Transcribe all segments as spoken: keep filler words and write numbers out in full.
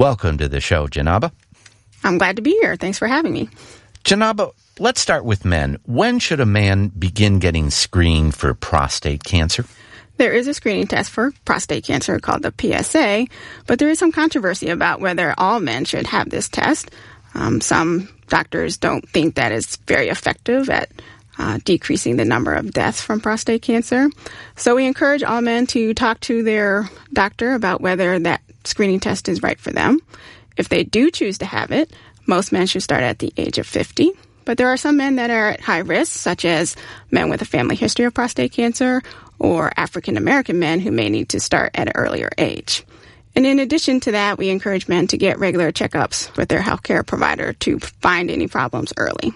Welcome to the show, Janaba. I'm glad to be here. Thanks for having me. Janaba, let's start with men. When should a man begin getting screened for prostate cancer? There is a screening test for prostate cancer called the P S A, but there is some controversy about whether all men should have this test. Um, some doctors don't think that it's very effective at uh, decreasing the number of deaths from prostate cancer. So we encourage all men to talk to their doctor about whether that screening test is right for them. If they do choose to have it, most men should start at the age of fifty. But there are some men that are at high risk, such as men with a family history of prostate cancer or African American men who may need to start at an earlier age. And in addition to that, we encourage men to get regular checkups with their healthcare provider to find any problems early.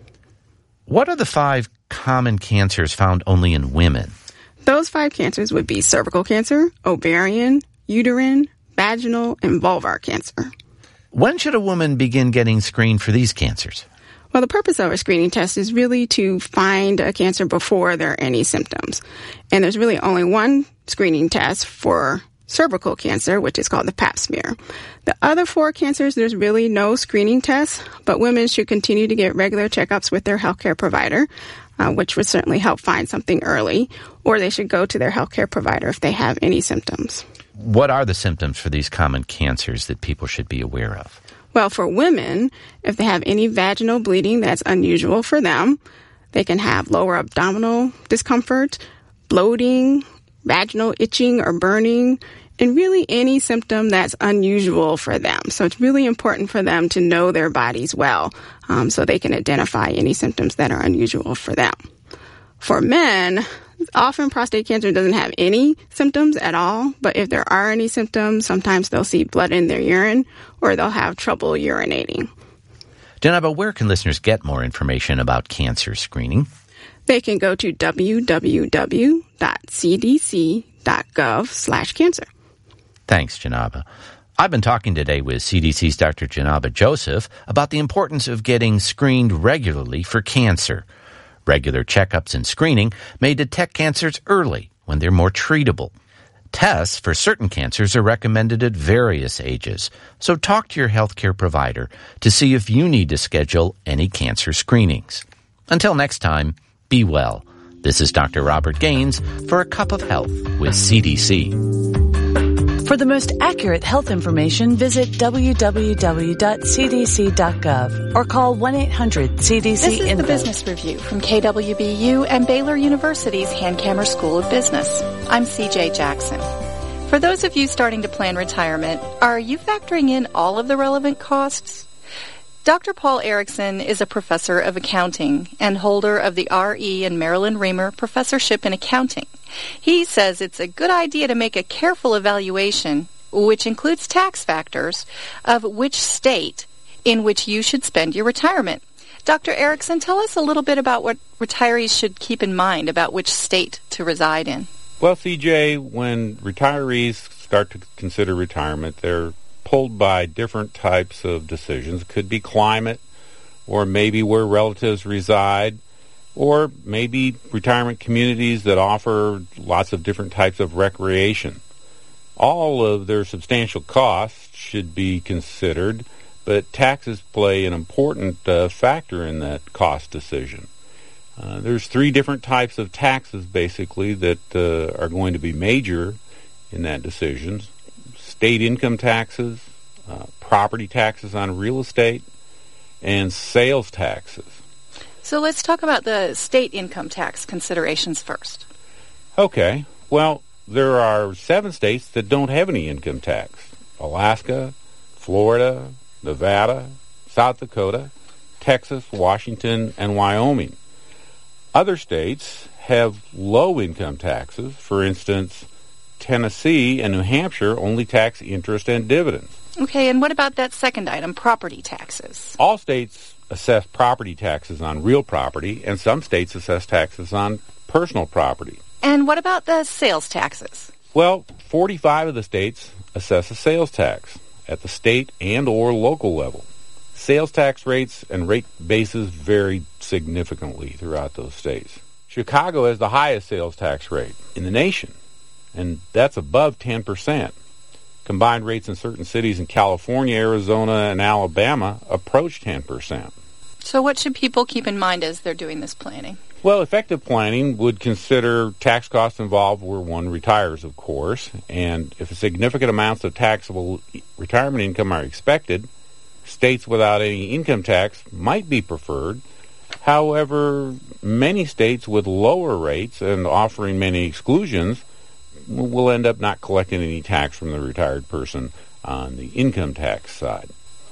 What are the five common cancers found only in women? Those five cancers would be cervical cancer, ovarian, uterine, vaginal, and vulvar cancer. When should a woman begin getting screened for these cancers? Well, the purpose of a screening test is really to find a cancer before there are any symptoms. And there's really only one screening test for cervical cancer, which is called the pap smear. The other four cancers, there's really no screening test, but women should continue to get regular checkups with their healthcare provider, uh, which would certainly help find something early, or they should go to their healthcare provider if they have any symptoms. What are the symptoms for these common cancers that people should be aware of? Well, for women, if they have any vaginal bleeding that's unusual for them, they can have lower abdominal discomfort, bloating, vaginal itching or burning, and really any symptom that's unusual for them. So it's really important for them to know their bodies well um, so they can identify any symptoms that are unusual for them. For men, often prostate cancer doesn't have any symptoms at all, but if there are any symptoms, sometimes they'll see blood in their urine or they'll have trouble urinating. Janaba, where can listeners get more information about cancer screening? They can go to w w w dot c d c dot gov slash cancer. Thanks, Janaba. I've been talking today with C D C's Doctor Janaba Joseph about the importance of getting screened regularly for cancer. Regular checkups and screening may detect cancers early when they're more treatable. Tests for certain cancers are recommended at various ages, so talk to your healthcare provider to see if you need to schedule any cancer screenings. Until next time, be well. This is Doctor Robert Gaines for A Cup of Health with C D C. For the most accurate health information, visit w w w dot c d c dot gov or call one eight hundred C D C This is info. the Business Review from K W B U and Baylor University's Hankamer School of Business. I'm C J Jackson. For those of you starting to plan retirement, are you factoring in all of the relevant costs? Doctor Paul Erickson is a professor of accounting and holder of the R E and Marilyn Reamer Professorship in Accounting. He says it's a good idea to make a careful evaluation, which includes tax factors, of which state in which you should spend your retirement. Doctor Erickson, tell us a little bit about what retirees should keep in mind about which state to reside in. Well, C J, when retirees start to consider retirement, they're pulled by different types of decisions. It could be climate, or maybe where relatives reside, or maybe retirement communities that offer lots of different types of recreation. All of their substantial costs should be considered, but taxes play an important uh, factor in that cost decision. Uh, there's three different types of taxes, basically, that uh, are going to be major in that decision. State income taxes, uh, property taxes on real estate, and sales taxes. So let's talk about the state income tax considerations first. Okay. Well, there are seven states that don't have any income tax. Alaska, Florida, Nevada, South Dakota, Texas, Washington, and Wyoming. Other states have low income taxes. For instance, Tennessee and New Hampshire only tax interest and dividends. Okay, and what about that second item, property taxes? All states assess property taxes on real property, and some states assess taxes on personal property. And what about the sales taxes? Well, forty-five of the states assess a sales tax at the state and or local level. Sales tax rates and rate bases vary significantly throughout those states. Chicago has the highest sales tax rate in the nation, and that's above ten percent. Combined rates in certain cities in California, Arizona, and Alabama approach ten percent. So what should people keep in mind as they're doing this planning? Well, effective planning would consider tax costs involved where one retires, of course, and if significant amounts of taxable retirement income are expected, states without any income tax might be preferred. However, many states with lower rates and offering many exclusions will end up not collecting any tax from the retired person on the income tax side.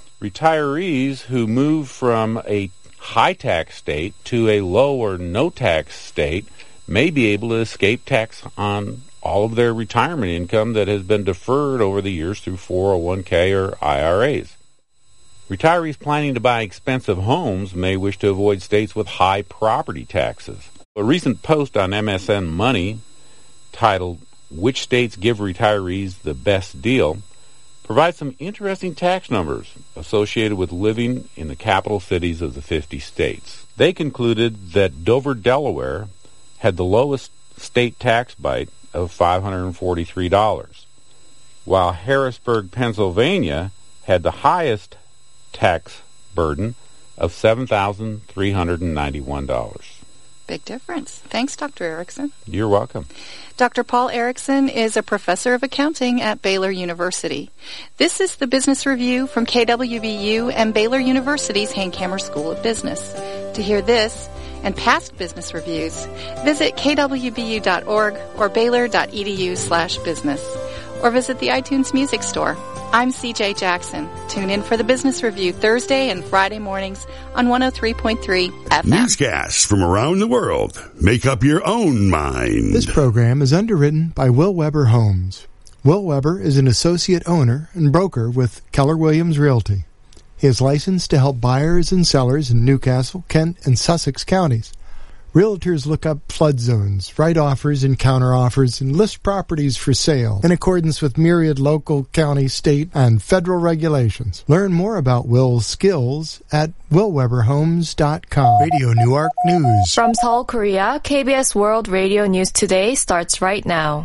Retirees who move from a high tax state to a low or no tax state may be able to escape tax on all of their retirement income that has been deferred over the years through four oh one k or I R As. Retirees planning to buy expensive homes may wish to avoid states with high property taxes. A recent post on M S N Money titled, "Which States Give Retirees the Best Deal?" provides some interesting tax numbers associated with living in the capital cities of the fifty states. They concluded that Dover, Delaware, had the lowest state tax bite of five hundred forty-three dollars, while Harrisburg, Pennsylvania, had the highest tax burden of seven thousand three hundred ninety-one dollars. Big difference. Thanks, Doctor Erickson. You're welcome. Doctor Paul Erickson is a professor of accounting at Baylor University. This is the Business Review from K W B U and Baylor University's Hankamer School of Business. To hear this and past business reviews, visit k w b u dot org or baylor dot e d u slash business, or visit the iTunes Music Store. I'm C J Jackson. Tune in for the Business Review Thursday and Friday mornings on one oh three point three F M. Newscasts from around the world. Make up your own mind. This program is underwritten by Will Weber Homes. Will Weber is an associate owner and broker with Keller Williams Realty. He is licensed to help buyers and sellers in Newcastle, Kent, and Sussex counties. Realtors look up flood zones, write offers and counteroffers, and list properties for sale in accordance with myriad local, county, state, and federal regulations. Learn more about Will's skills at will weber homes dot com. Radio Newark News. From Seoul, Korea, K B S World Radio News Today starts right now.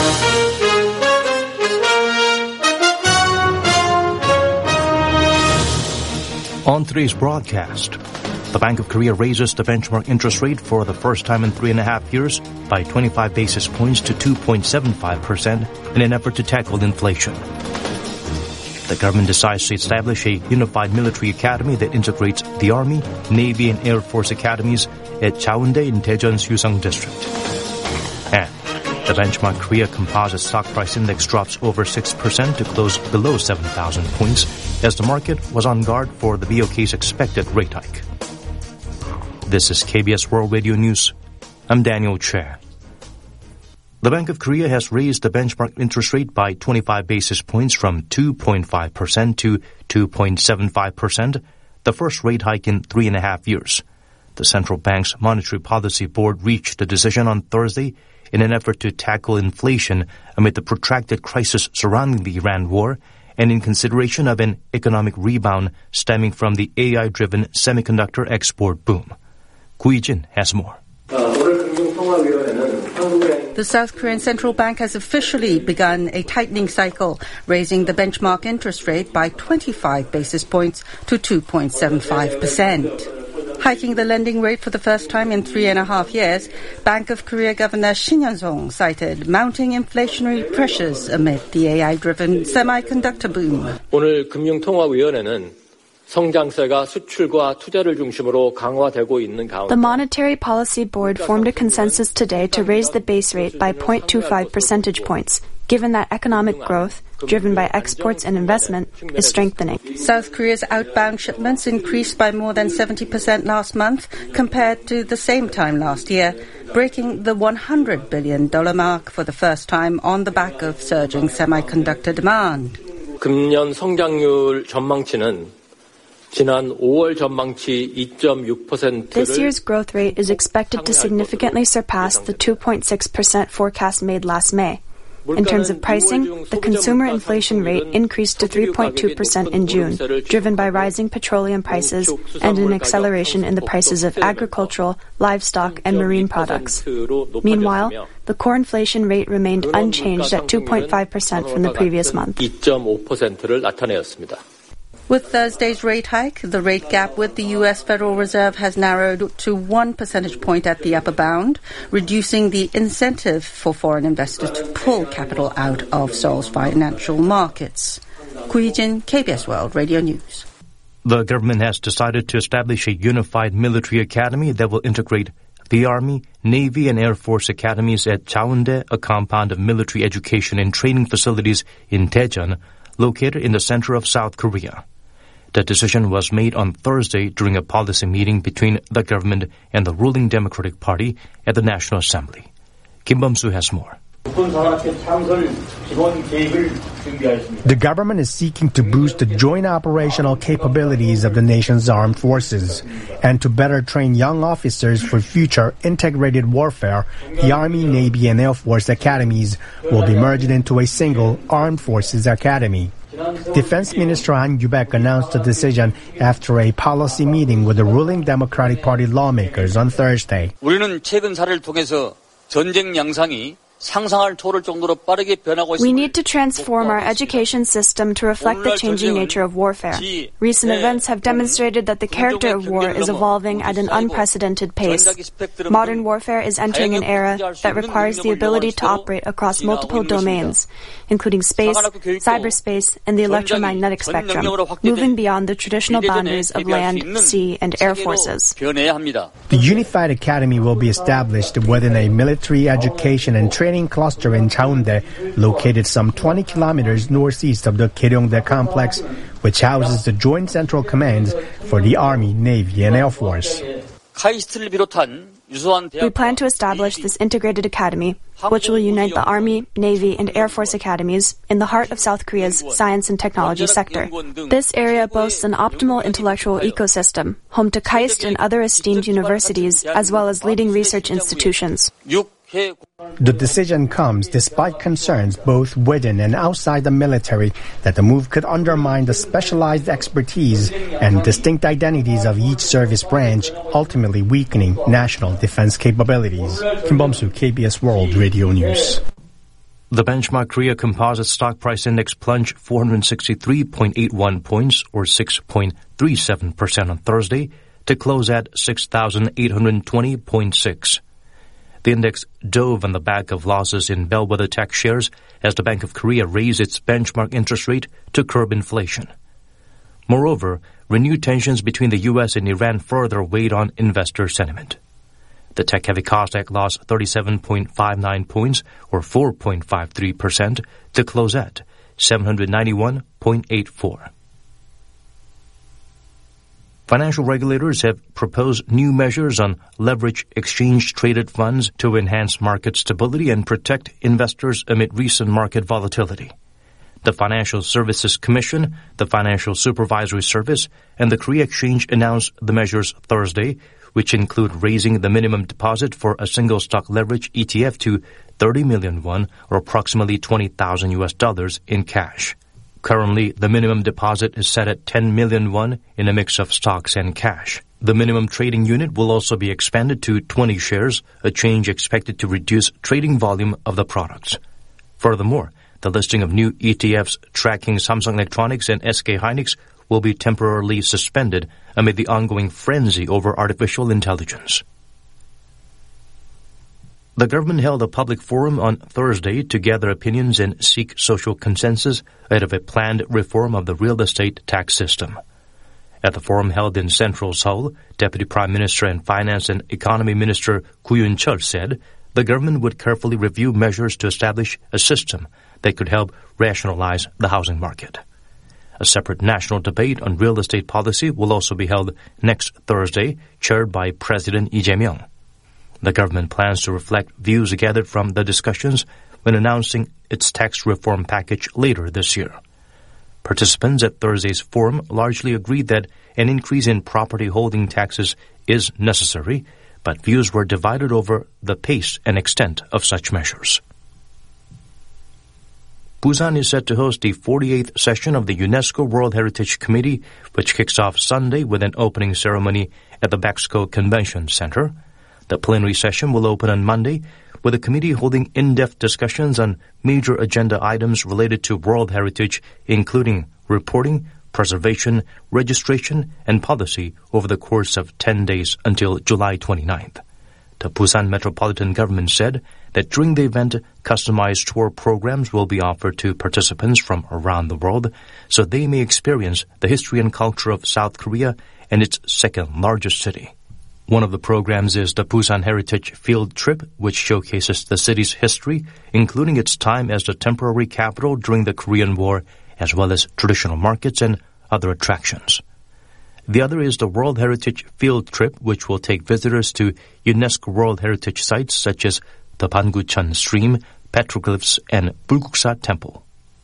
On today's broadcast, the Bank of Korea raises the benchmark interest rate for the first time in three and a half years by twenty-five basis points to two point seven five percent in an effort to tackle inflation. The government decides to establish a unified military academy that integrates the Army, Navy, and Air Force academies at Chaeundae in Daejeon's Yuseong district. And the benchmark Korea Composite Stock Price Index drops over six percent to close below seven thousand points as the market was on guard for the B O K's expected rate hike. This is K B S World Radio News. I'm Daniel Che. The Bank of Korea has raised the benchmark interest rate by twenty-five basis points from two point five percent to two point seven five percent, the first rate hike in three and a half years. The central bank's Monetary Policy Board reached the decision on Thursday in an effort to tackle inflation amid the protracted crisis surrounding the Iran war and in consideration of an economic rebound stemming from the A I-driven semiconductor export boom. Gu Yijin has more. The South Korean Central Bank has officially begun a tightening cycle, raising the benchmark interest rate by twenty-five basis points to two point seven five percent. Hiking the lending rate for the first time in three and a half years, Bank of Korea Governor Shin Yeon-song cited mounting inflationary pressures amid the A I-driven semiconductor boom. 오늘 금융통화위원회는 성장세가 수출과 투자를 중심으로 강화되고 있는 가운데 The Monetary Policy Board formed a consensus today to raise the base rate by zero point two five percentage points, given that economic growth, driven by exports and investment, is strengthening. South Korea's outbound shipments increased by more than seventy percent last month compared to the same time last year, breaking the one hundred billion dollars mark for the first time on the back of surging semiconductor demand. 금년 성장률 전망치는 지난 오월 전망치 이 점 육 퍼센트를 This year's growth rate is expected to significantly surpass the two point six percent forecast made last May. In terms of pricing, the consumer inflation rate increased to three point two percent in June, driven by rising petroleum prices and an acceleration in the prices of agricultural, livestock, and marine products. Meanwhile, the core inflation rate remained unchanged at two point five percent from the previous month. With Thursday's rate hike, the rate gap with the U S Federal Reserve has narrowed to one percentage point at the upper bound, reducing the incentive for foreign investors to pull capital out of Seoul's financial markets. Gu Hee-jin, K B S World Radio News. The government has decided to establish a unified military academy that will integrate the Army, Navy, and Air Force academies at Cheondae, a compound of military education and training facilities in Daejeon, located in the center of South Korea. The decision was made on Thursday during a policy meeting between the government and the ruling Democratic Party at the National Assembly. Kim Bum-soo has more. The government is seeking to boost the joint operational capabilities of the nation's armed forces and to better train young officers for future integrated warfare. The Army, Navy, and Air Force academies will be merged into a single Armed Forces Academy. Defense Minister Han Yu-baek announced the decision after a policy meeting with the ruling Democratic Party lawmakers on Thursday. 우리는 최근 사례를 통해서 전쟁 양상이 We need to transform our education system to reflect the changing nature of warfare. Recent events have demonstrated that the character of war is evolving at an unprecedented pace. Modern warfare is entering an era that requires the ability to operate across multiple domains, including space, cyberspace, and the electromagnetic spectrum, moving beyond the traditional boundaries of land, sea, and air forces. The Unified Academy will be established within a military education and training training cluster in Cheondae, located some twenty kilometers northeast of the Gyeongdae complex, which houses the Joint Central Commands for the Army, Navy, and Air Force. We plan to establish this integrated academy, which will unite the Army, Navy, and Air Force academies in the heart of South Korea's science and technology sector. This area boasts an optimal intellectual ecosystem, home to KAIST and other esteemed universities, as well as leading research institutions. The decision comes despite concerns both within and outside the military that the move could undermine the specialized expertise and distinct identities of each service branch, ultimately weakening national defense capabilities. Kim Bum-soo, K B S World Radio News. The benchmark Korea Composite Stock Price Index plunged four hundred sixty-three point eight one points, or six point three seven percent on Thursday, to close at six thousand eight hundred twenty point six. The index dove on the back of losses in bellwether tech shares as the Bank of Korea raised its benchmark interest rate to curb inflation. Moreover, renewed tensions between the U S and Iran further weighed on investor sentiment. The tech-heavy Kosdaq lost thirty-seven point five nine points, or four point five three percent, to close at seven hundred ninety-one point eight four. Financial regulators have proposed new measures on leverage exchange-traded funds to enhance market stability and protect investors amid recent market volatility. The Financial Services Commission, the Financial Supervisory Service, and the Korea Exchange announced the measures Thursday, which include raising the minimum deposit for a single stock leverage E T F to thirty million won, or approximately twenty thousand U S dollars in cash. Currently, the minimum deposit is set at ten million won in a mix of stocks and cash. The minimum trading unit will also be expanded to twenty shares, a change expected to reduce trading volume of the products. Furthermore, the listing of new E T Fs tracking Samsung Electronics and S K Hynix will be temporarily suspended amid the ongoing frenzy over artificial intelligence. The government held a public forum on Thursday to gather opinions and seek social consensus ahead of a planned reform of the real estate tax system. At the forum held in central Seoul, Deputy Prime Minister and Finance and Economy Minister Gu Yun-chul said the government would carefully review measures to establish a system that could help rationalize the housing market. A separate national debate on real estate policy will also be held next Thursday, chaired by President Lee Jae-myung. The government plans to reflect views gathered from the discussions when announcing its tax reform package later this year. Participants at Thursday's forum largely agreed that an increase in property holding taxes is necessary, but views were divided over the pace and extent of such measures. Busan is set to host the forty-eighth session of the UNESCO World Heritage Committee, which kicks off Sunday with an opening ceremony at the Baxco Convention Center. The plenary session will open on Monday, with the committee holding in-depth discussions on major agenda items related to World Heritage, including reporting, preservation, registration, and policy over the course of ten days until July twenty-ninth. The Busan Metropolitan Government said that during the event, customized tour programs will be offered to participants from around the world so they may experience the history and culture of South Korea and its second largest city. One of the programs is the Busan Heritage Field Trip, which showcases the city's history, including its time as the temporary capital during the Korean War, as well as traditional markets and other attractions. The other is the World Heritage Field Trip, which will take visitors to UNESCO World Heritage sites such as the Bangucheon Stream, petroglyphs, and Bulguksa Temple.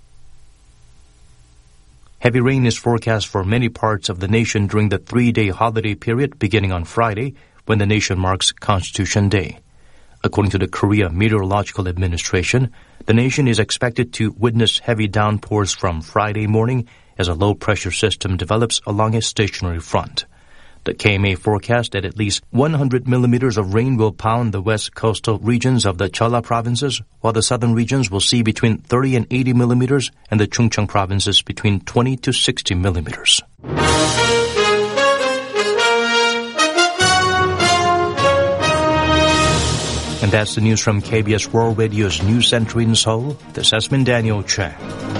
Heavy rain is forecast for many parts of the nation during the three-day holiday period beginning on Friday, when the nation marks Constitution Day. According to the Korea Meteorological Administration, the nation is expected to witness heavy downpours from Friday morning as a low-pressure system develops along a stationary front. The K M A forecast that at least one hundred millimeters of rain will pound the west coastal regions of the Jeolla provinces, while the southern regions will see between thirty and eighty millimeters, and the Chungcheong provinces between twenty to sixty millimeters. And that's the news from K B S World Radio's News Center in Seoul. This has been Daniel Chang.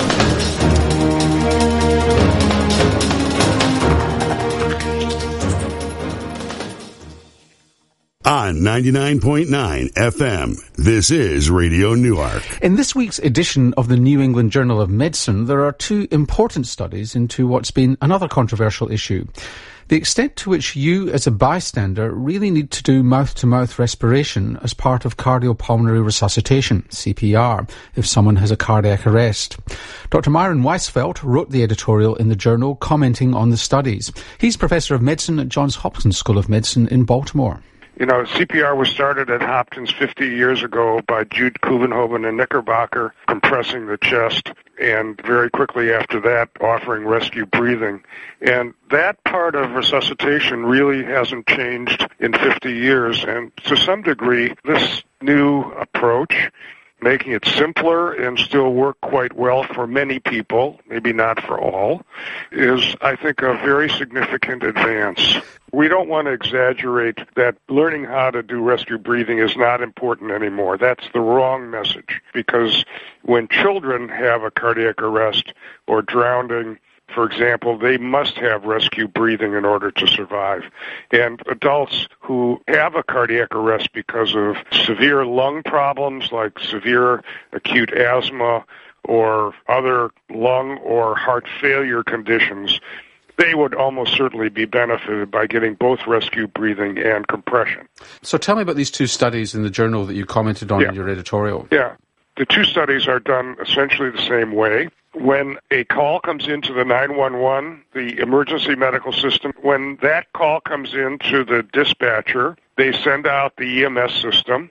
On ninety-nine point nine F M, this is Radio Newark. In this week's edition of the New England Journal of Medicine, there are two important studies into what's been another controversial issue. The extent to which you, as a bystander, really need to do mouth-to-mouth respiration as part of cardiopulmonary resuscitation, C P R, if someone has a cardiac arrest. Doctor Myron Weisfeld wrote the editorial in the journal commenting on the studies. He's Professor of Medicine at Johns Hopkins School of Medicine in Baltimore. You know, C P R was started at Hopkins fifty years ago by Jude Couvenhoven and Knickerbocker, compressing the chest, and very quickly after that, offering rescue breathing. And that part of resuscitation really hasn't changed in fifty years. And to some degree, this new approach, making it simpler and still work quite well for many people, maybe not for all, is, I think, a very significant advance. We don't want to exaggerate that learning how to do rescue breathing is not important anymore. That's the wrong message, because when children have a cardiac arrest or drowning, for example, they must have rescue breathing in order to survive. And adults who have a cardiac arrest because of severe lung problems like severe acute asthma or other lung or heart failure conditions, they would almost certainly be benefited by getting both rescue breathing and compression. So tell me about these two studies in the journal that you commented on yeah. in your editorial. Yeah. The two studies are done essentially the same way. When a call comes into the nine one one, the emergency medical system, when that call comes into the dispatcher, they send out the E M S system.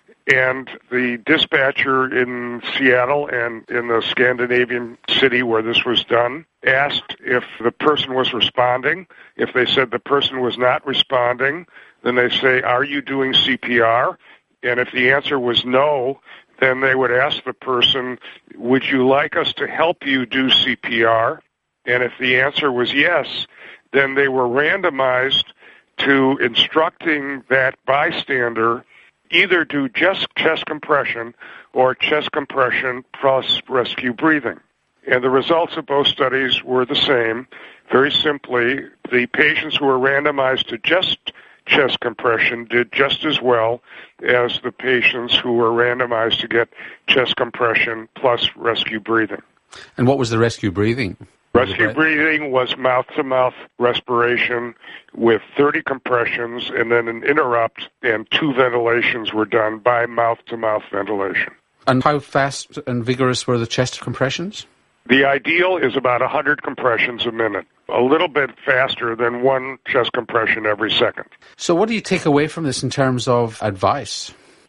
And the dispatcher in Seattle and in the Scandinavian city where this was done asked if the person was responding. If they said the person was not responding, then they say, "Are you doing C P R?" And if the answer was no, then they would ask the person, "Would you like us to help you do C P R?" And if the answer was yes, then they were randomized to instructing that bystander either do just chest compression or chest compression plus rescue breathing. And the results of both studies were the same. Very simply, the patients who were randomized to just chest compression did just as well as the patients who were randomized to get chest compression plus rescue breathing. And what was the rescue breathing? Rescue breathing was mouth-to-mouth respiration with thirty compressions and then an interrupt, and two ventilations were done by mouth-to-mouth ventilation. And how fast and vigorous were the chest compressions? The ideal is about one hundred compressions a minute, a little bit faster than one chest compression every second. So what do you take away from this in terms of advice?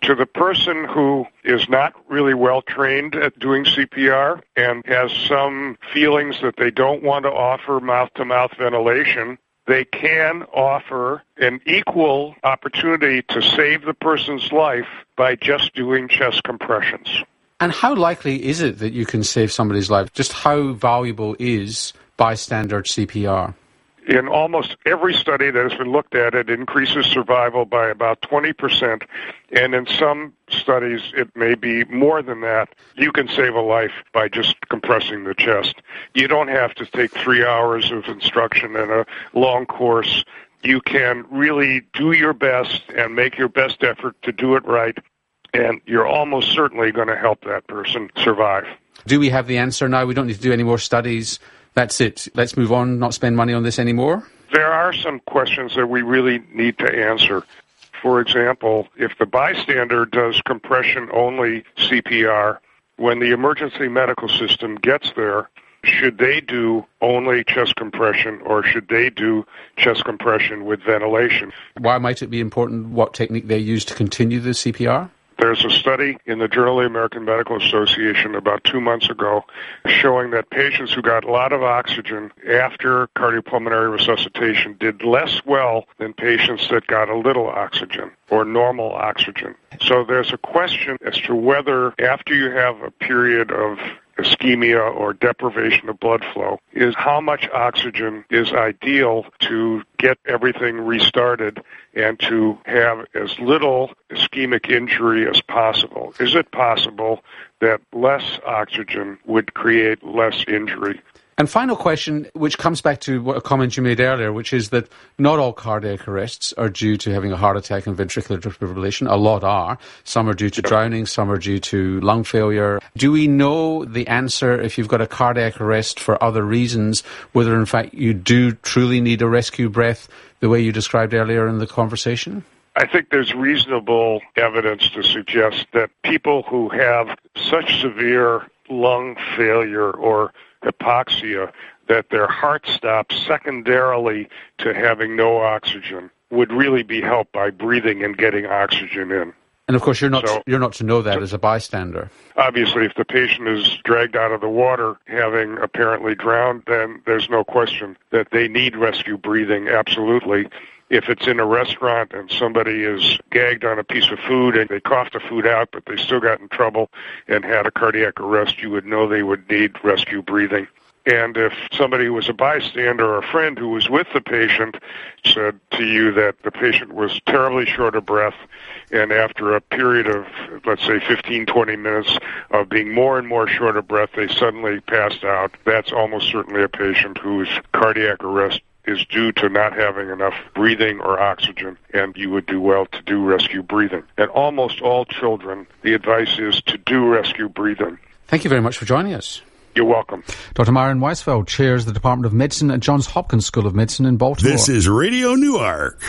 To the person who is not really well trained at doing C P R and has some feelings that they don't want to offer mouth-to-mouth ventilation, they can offer an equal opportunity to save the person's life by just doing chest compressions. And how likely is it that you can save somebody's life? Just how valuable is bystander C P R? In almost every study that has been looked at, it increases survival by about twenty percent, and in some studies it may be more than that. You can save a life by just compressing the chest. You don't have to take three hours of instruction and a long course. You can really do your best and make your best effort to do it right, and you're almost certainly going to help that person survive. Do we have the answer now? We don't need to do any more studies. That's it. Let's move on, not spend money on this anymore? There are some questions that we really need to answer. For example, if the bystander does compression-only C P R, when the emergency medical system gets there, should they do only chest compression or should they do chest compression with ventilation? Why might it be important what technique they use to continue the C P R? There's a study in the Journal of the American Medical Association about two months ago showing that patients who got a lot of oxygen after cardiopulmonary resuscitation did less well than patients that got a little oxygen or normal oxygen. So there's a question as to whether after you have a period of ischemia or deprivation of blood flow, is how much oxygen is ideal to get everything restarted and to have as little ischemic injury as possible. Is it possible that less oxygen would create less injury? And final question, which comes back to what a comment you made earlier, which is that not all cardiac arrests are due to having a heart attack and ventricular defibrillation. A lot are. Some are due to drowning, some are due to lung failure. Do we know the answer if you've got a cardiac arrest for other reasons, whether in fact you do truly need a rescue breath the way you described earlier in the conversation? I think there's reasonable evidence to suggest that people who have such severe lung failure or hypoxia that their heart stops secondarily to having no oxygen would really be helped by breathing and getting oxygen in. And of course you're not so, you're not to know that so, as a bystander. Obviously, if the patient is dragged out of the water having apparently drowned, then there's no question that they need rescue breathing, absolutely. If it's in a restaurant and somebody is gagged on a piece of food and they coughed the food out but they still got in trouble and had a cardiac arrest, you would know they would need rescue breathing. And if somebody who was a bystander or a friend who was with the patient said to you that the patient was terribly short of breath, and after a period of, let's say, fifteen, twenty minutes of being more and more short of breath, they suddenly passed out, that's almost certainly a patient whose cardiac arrest is due to not having enough breathing or oxygen, and you would do well to do rescue breathing. And almost all children, the advice is to do rescue breathing. Thank you very much for joining us. You're welcome. Doctor Myron Weisfeld chairs the Department of Medicine at Johns Hopkins School of Medicine in Baltimore. This is Radio Newark.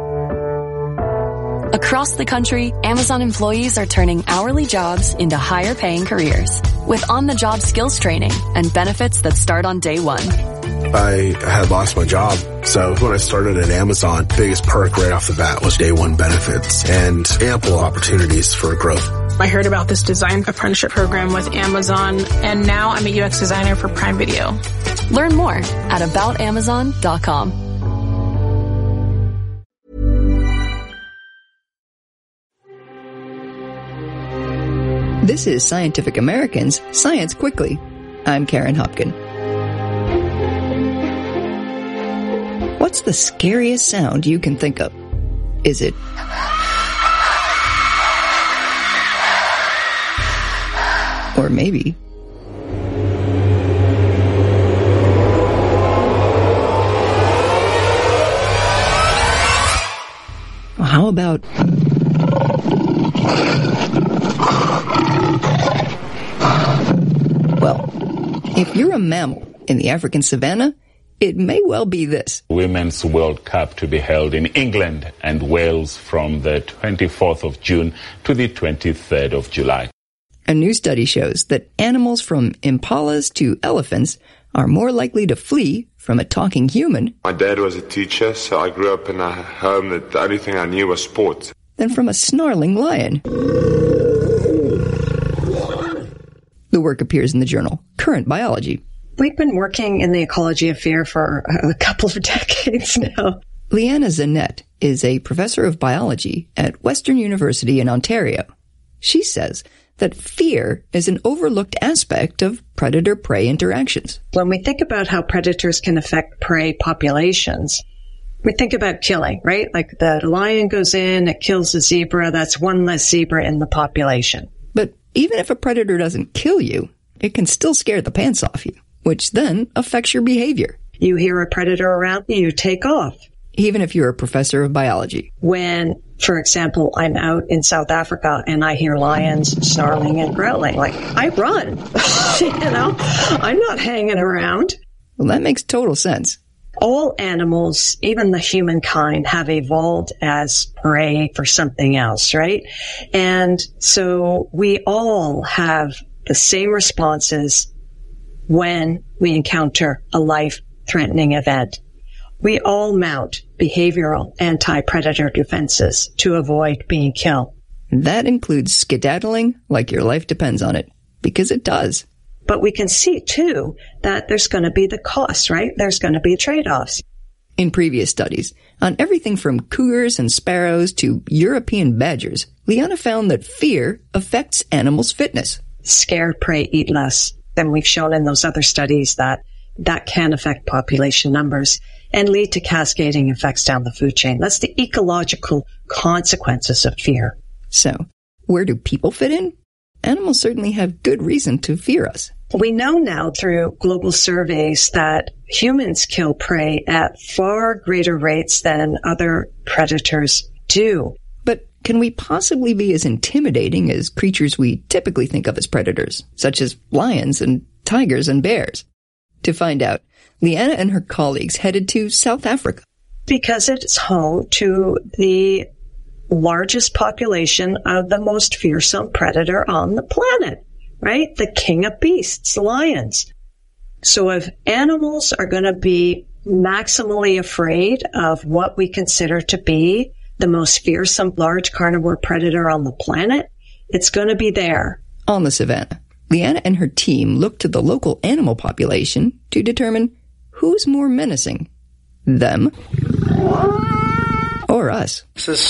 Across the country, Amazon employees are turning hourly jobs into higher-paying careers with on-the-job skills training and benefits that start on day one. I had lost my job, so when I started at Amazon, the biggest perk right off the bat was day one benefits and ample opportunities for growth. I heard about this design apprenticeship program with Amazon, and now I'm a U X designer for Prime Video. Learn more at about amazon dot com. This is Scientific American's Science Quickly. I'm Karen Hopkin. What's the scariest sound you can think of? Is it or maybe how about well, if you're a mammal in the African savanna, it may well be this. Women's World Cup to be held in England and Wales from the twenty-fourth of June to the twenty-third of July. A new study shows that animals from impalas to elephants are more likely to flee from a talking human. My dad was a teacher, so I grew up in a home that the only thing I knew was sports. than from a snarling lion. The work appears in the journal Current Biology. We've been working in the ecology of fear for a couple of decades now. Leanna Zanette is a professor of biology at Western University in Ontario. She says that fear is an overlooked aspect of predator-prey interactions. When we think about how predators can affect prey populations, we think about killing, right? Like the lion goes in, it kills a zebra, that's one less zebra in the population. But even if a predator doesn't kill you, it can still scare the pants off you, which then affects your behavior. You hear a predator around you, you take off. Even if you're a professor of biology. When, for example, I'm out in South Africa and I hear lions snarling and growling, like, I run. You know, I'm not hanging around. Well, that makes total sense. All animals, even the humankind, have evolved as prey for something else, right? And so we all have the same responses when we encounter a life-threatening event. We all mount behavioral anti-predator defenses to avoid being killed. That includes skedaddling like your life depends on it, because it does. But we can see, too, that there's going to be the cost, right? There's going to be trade-offs. In previous studies, on everything from cougars and sparrows to European badgers, Liana found that fear affects animals' fitness. Scared prey eat less. Then we've shown in those other studies that that can affect population numbers and lead to cascading effects down the food chain. That's the ecological consequences of fear. So, where do people fit in? Animals certainly have good reason to fear us. We know now through global surveys that humans kill prey at far greater rates than other predators do. But can we possibly be as intimidating as creatures we typically think of as predators, such as lions and tigers and bears? To find out, Liana and her colleagues headed to South Africa. Because it's home to the largest population of the most fearsome predator on the planet, right? The king of beasts, lions. So if animals are going to be maximally afraid of what we consider to be the most fearsome large carnivore predator on the planet, it's going to be there. On the savannah, Liana and her team looked to the local animal population to determine who's more menacing, them or us.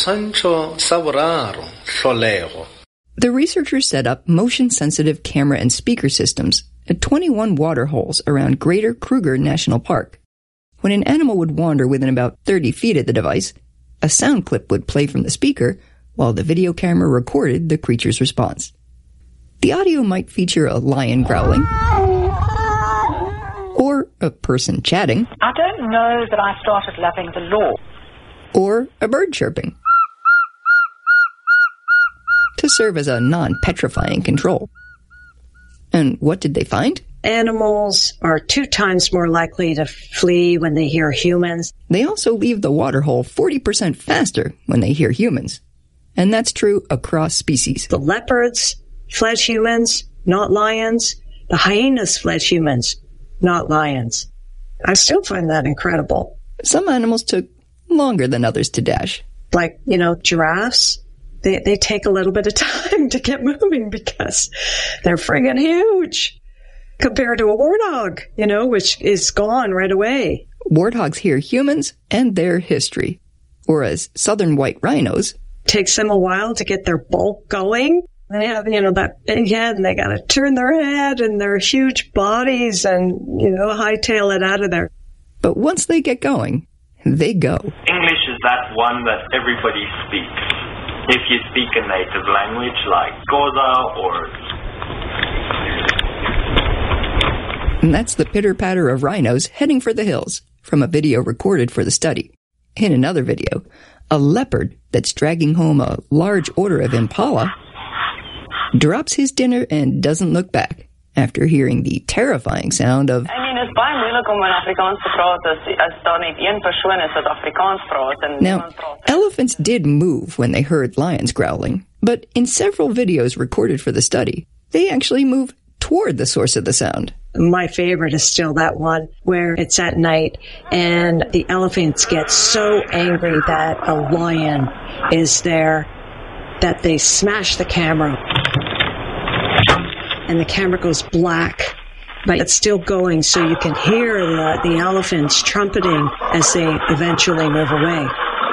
The researchers set up motion-sensitive camera and speaker systems at twenty-one water holes around Greater Kruger National Park. When an animal would wander within about thirty feet of the device, a sound clip would play from the speaker while the video camera recorded the creature's response. The audio might feature a lion growling, or a person chatting. I don't know that I started loving the law. Or a bird chirping, to serve as a non-petrifying control. And what did they find? Animals are two times more likely to flee when they hear humans. They also leave the waterhole forty percent faster when they hear humans. And that's true across species. The leopards fled humans, not lions. The hyenas fled humans, not lions. I still find that incredible. Some animals took longer than others to dash. Like, you know, giraffes. They they take a little bit of time to get moving because they're friggin' huge compared to a warthog, you know, which is gone right away. Warthogs hear humans and their history, whereas southern white rhinos takes them a while to get their bulk going. They have, you know, that big head and they got to turn their head and their huge bodies and, you know, hightail it out of there. But once they get going, they go. English is that one that everybody speaks. If you speak a native language like Xhosa or... And that's the pitter-patter of rhinos heading for the hills from a video recorded for the study. In another video, a leopard that's dragging home a large order of impala drops his dinner and doesn't look back after hearing the terrifying sound of... Now, elephants did move when they heard lions growling, but in several videos recorded for the study, they actually move toward the source of the sound. My favorite is still that one where it's at night and the elephants get so angry that a lion is there that they smash the camera and the camera goes black, but it's still going, so you can hear the, the elephants trumpeting as they eventually move away.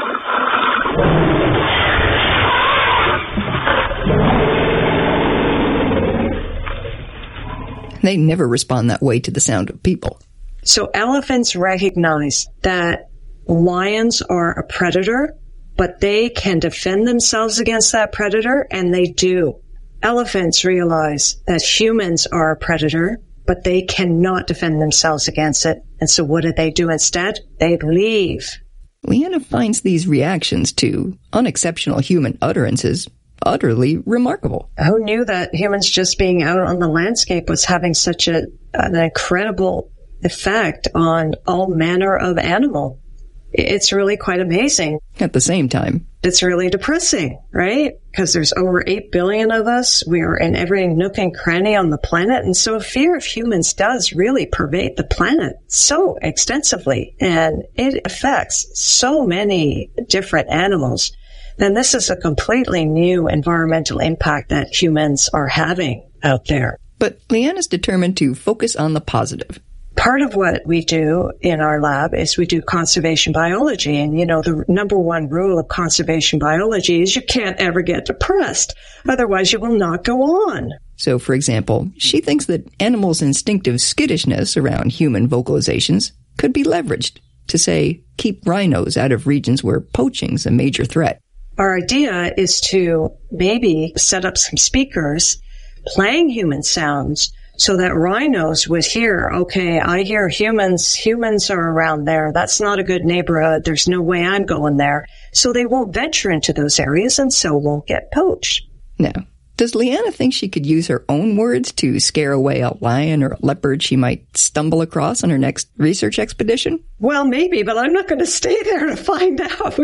They never respond that way to the sound of people. So elephants recognize that lions are a predator, but they can defend themselves against that predator, and they do. Elephants realize that humans are a predator, but they cannot defend themselves against it. And so what do they do instead? They leave. Leanna finds these reactions to unexceptional human utterances utterly remarkable. Who knew that humans just being out on the landscape was having such a, an incredible effect on all manner of animal? It's really quite amazing. At the same time, it's really depressing, right? Because there's over eight billion of us. We are in every nook and cranny on the planet. And so fear of humans does really pervade the planet so extensively. And it affects so many different animals. Then this is a completely new environmental impact that humans are having out there. But Leanna's determined to focus on the positive. Part of what we do in our lab is we do conservation biology. And, you know, the number one rule of conservation biology is you can't ever get depressed. Otherwise, you will not go on. So, for example, she thinks that animals' instinctive skittishness around human vocalizations could be leveraged to, say, keep rhinos out of regions where poaching's a major threat. Our idea is to maybe set up some speakers playing human sounds so that rhinos would hear, okay, I hear humans, humans are around there. That's not a good neighborhood. There's no way I'm going there. So they won't venture into those areas and so won't get poached. Now, does Leanna think she could use her own words to scare away a lion or a leopard she might stumble across on her next research expedition? Well, maybe, but I'm not going to stay there to find out.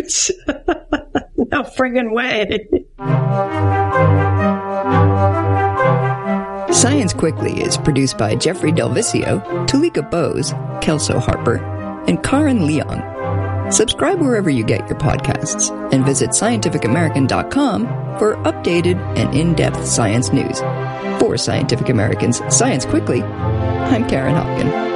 No friggin' way. Science Quickly is produced by Jeffrey Delvisio, Tulika Bose, Kelso Harper, and Karen Leong. Subscribe wherever you get your podcasts and visit scientific american dot com for updated and in-depth science news. For Scientific American's Science Quickly, I'm Karen Hopkin.